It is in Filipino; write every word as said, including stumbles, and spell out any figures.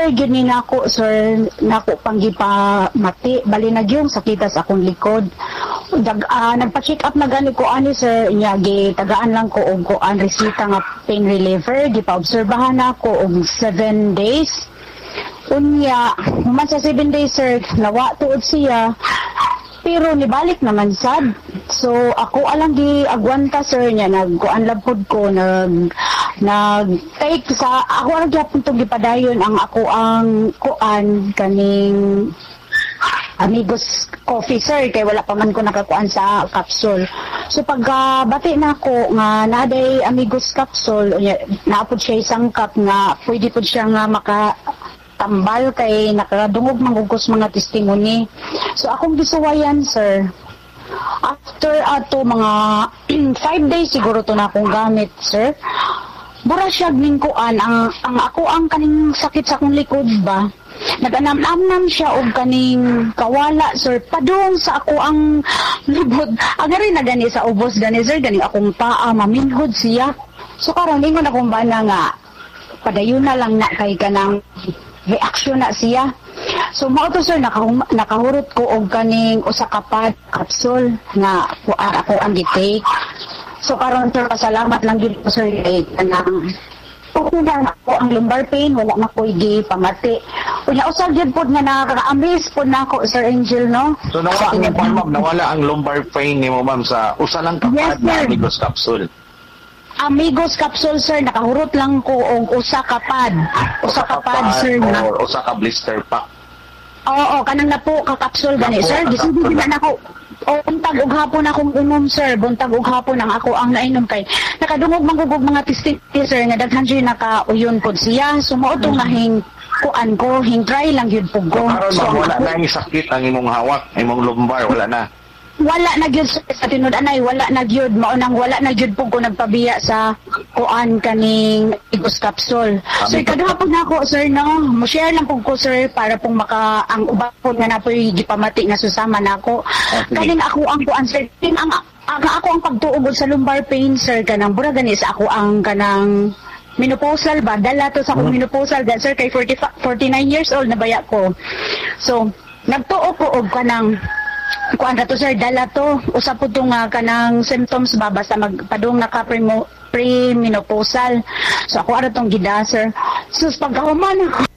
November gyud ni nako sir, nako panggipa mati bali na gyud sakita sa akong likod. Dag uh, nagpa-check up na gani ko ani sir, nya gi tagaan lang ko og ko an resita nga pain reliever, gipa-obserbahan ako og seven days. Unya, human sa seven days sir, nawa tuod siya. Pero nibalik naman sad. So ako alang gi agwanta sir nya nagkuan lab pod ko nag nag take sa ako ra gyapon tong gipadayon ang ako ang kuan kaning Amigos Coffee sir kay wala pa man ko nakakuan sa capsule. So pag uh, bati na ako nga naday Amigos capsule naapod siya isang cup nga pwede pod siya nga maka tambal kay nakadungog mangugos mga testimony. So akong gisuwayan sir. After ato mga five days siguro to na akong gamit sir. Bara siya ningkuan ang ang ako ang kaning sakit sa akong likod ba. Naganam-amnam siya og kaning kawala sir padung sa ako ang lubod agari na gani sa ubos gani sir gani akong paa maminhod siya. So karon ingon akong bana nga padayon na lang na kay kanang reaksyon na siya. So mao to sir nakahum, nakahurot ko og kaning usa ka pad capsule nga kuan ako ang gitake. So karon sir pasalamat lang gyud ko sir kay kanang okay na ako ang lumbar pain wala na ko gi pamati. Unya usag gyud pod nga nakaka-amaze pod nako Sir Angel no. So nawala ang so, ma'am nawala ang lumbar pain nimo ma'am sa usa lang kapad yes, na Amigos capsule. Amigos capsule sir nakahurot lang ko og usa ka pad. Usa ka pad sir na. Or usa ka blister pack. Oo, kanang napo ka capsule gani sir. Gisudi na nako. O buntag og hapon akong inom sir, buntag og hapon ang ako ang nainom kay nakadungog manggugog mga testing sir nga daghan siya nakauyon pod siya. So mao tong nahing kuan ko, hing try lang gyud pug ko. Karon so, wala na ang sakit ang imong hawak, imong lumbar wala na. Wala na gyud sa tinud-anay, wala na gyud mao nang wala na gyud pug ko nagpabiya sa kuan kaning Amigos capsule. So kadhapon nako sir no, mo share lang pug ko sir para pong maka ang uban po nga napoy gipamati nga susama nako. Okay. Kaning ako ang kuan sir, king ang ang ako ang pagtuog sa lumbar pain sir kanang bura gani sa ako ang kanang menopausal ba dala to sa akong menopausal dan sir kay forty, forty-nine years old na baya ko. So nagtuo ko og kanang kuan ka to sir dala to usa po to nga kanang symptoms ba basta magpadung naka pre-menopausal. So ako ara tong gida sir. So pagkahuman ako